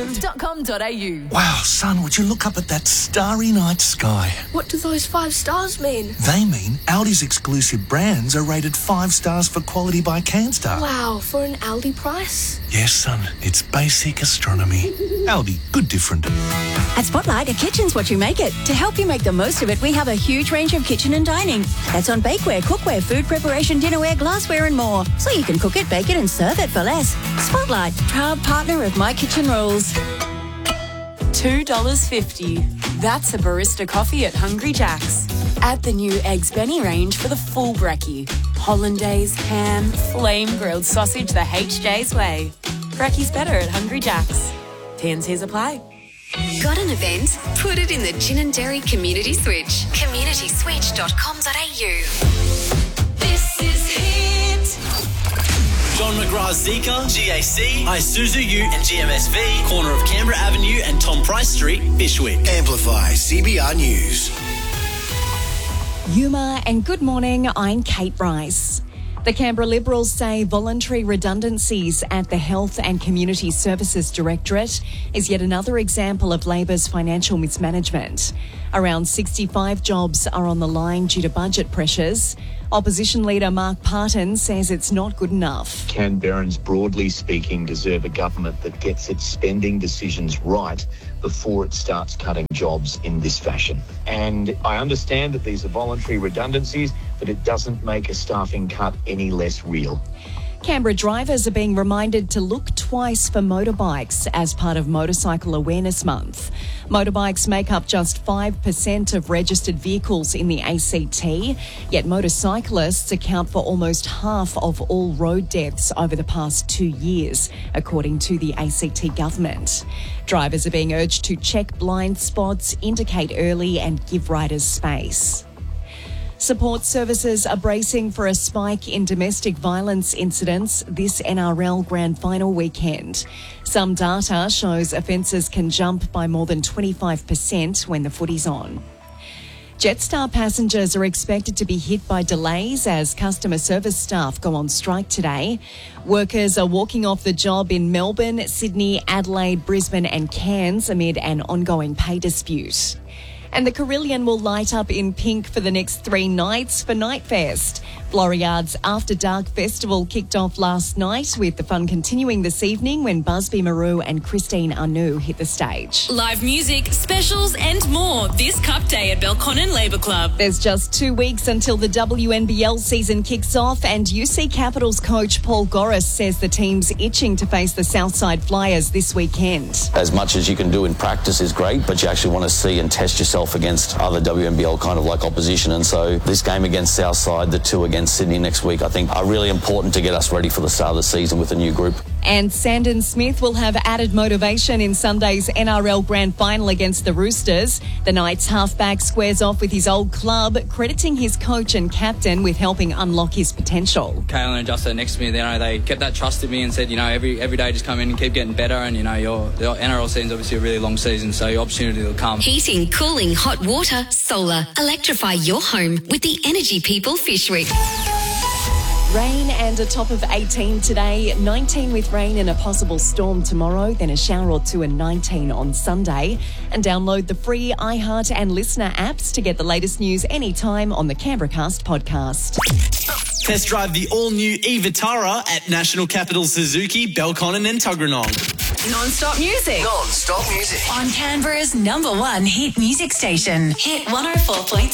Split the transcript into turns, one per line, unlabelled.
aldifood.com.au.
Wow, son, would you look up at that starry night sky?
What do those 5 stars mean?
They mean Aldi's exclusive brands are rated 5 stars for quality by Canstar.
Wow, for an Aldi price?
Yes, son, it's basic astronomy. Aldi, good different.
At Spotlight, a kitchen's what you make it. To help you make the most of it, we have a huge range of kitchen and dining. That's on bakeware, cookware, food preparation, dinnerware, glassware and more. So you can cook it, bake it and serve it for less. Spotlight, proud partner of My Kitchen Rules.
$2.50. That's a barista coffee at Hungry Jack's. Add the new Eggs Benny range for the full brekkie. Hollandaise, ham, flame-grilled sausage the HJ's way. Brekkie's better at Hungry Jack's. T&Cs apply.
Got an event? Put it in the Gin and Dairy Community Switch. communityswitch.com.au.
This is Hit.
John McGrath's Zika, GAC, Isuzu U and GMSV, corner of Canberra Avenue and Tom Price Street, Bishwick.
Amplify CBR News.
Yuma and good morning, I'm Kate Rice. The Canberra Liberals say voluntary redundancies at the Health and Community Services Directorate is yet another example of Labor's financial mismanagement. Around 65 jobs are on the line due to budget pressures. Opposition leader Mark Parton says it's not good enough.
Canberrans, broadly speaking, deserve a government that gets its spending decisions right before it starts cutting jobs in this fashion. And I understand that these are voluntary redundancies, but it doesn't make a staffing cut any less real.
Canberra drivers are being reminded to look twice for motorbikes as part of Motorcycle Awareness Month. Motorbikes make up just 5% of registered vehicles in the ACT, yet motorcyclists account for almost half of all road deaths over the past 2 years, according to the ACT government. Drivers are being urged to check blind spots, indicate early and give riders space. Support services are bracing for a spike in domestic violence incidents this NRL Grand Final weekend. Some data shows offences can jump by more than 25% when the footy's on. Jetstar passengers are expected to be hit by delays as customer service staff go on strike today. Workers are walking off the job in Melbourne, Sydney, Adelaide, Brisbane and Cairns amid an ongoing pay dispute. And the Carillion will light up in pink for the next 3 nights for Nightfest. Floriad's After Dark Festival kicked off last night with the fun continuing this evening when Busby Maru and Christine Anu hit the stage.
Live music, specials and more this Cup Day at Belconnen Labour Club.
There's just 2 weeks until the WNBL season kicks off and UC Capitals coach Paul Goris says the team's itching to face the Southside Flyers this weekend.
As much as you can do in practice is great, but you actually want to see and test yourself against other WNBL kind of like opposition, and so this game against Southside, the 2 against Sydney next week, I think are really important to get us ready for the start of the season with a new group.
And Sandon Smith will have added motivation in Sunday's NRL Grand Final against the Roosters. The Knights halfback squares off with his old club, crediting his coach and captain with helping unlock his potential.
Kalen and Justo next to me, they kept that trust in me and said, every day just come in and keep getting better, and the NRL season's obviously a really long season, so your opportunity will come.
Heating, cooling, hot water, solar. Electrify your home with the Energy People Fishwick.
Rain and a top of 18 today, 19 with rain and a possible storm tomorrow, then a shower or 2 and 19 on Sunday. And download the free iHeart and Listener apps to get the latest news anytime on the Canberracast podcast.
Test drive the all-new e-Vitara at National Capital Suzuki, Belconnen and Tuggeranong.
Non-stop music.
Non-stop music.
On Canberra's #1 hit music station. Hit 104.7.